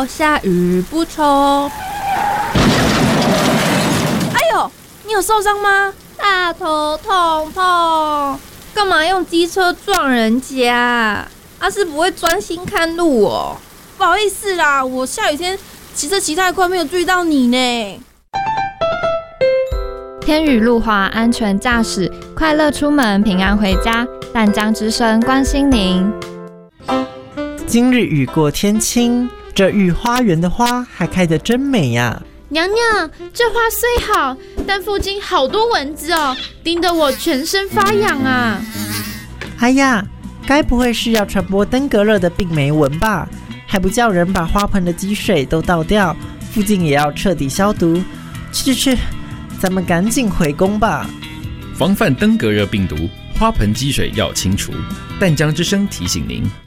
说下雨不愁。哎呦，你有受伤吗？大头痛痛，干嘛用机车撞人家？是不会专心看路哦。 不好意思啦，我下雨天骑车骑太快，没有注意到你呢。 天雨路滑，安全驾驶，快乐出门，平安回家。淡江之声关心您。 今日雨过天晴，这御花园的花还开得真美呀！ 娘娘，这花虽好，但附近好多蚊子哦，叮得我全身发痒啊！ 哎呀，该不会是要传播登革热的病媒蚊吧？还不叫人把花盆的积水都倒掉，附近也要彻底消毒。去，咱们赶紧回宫吧。 防范登革热病毒，花盆积水要清除。淡江之声提醒您。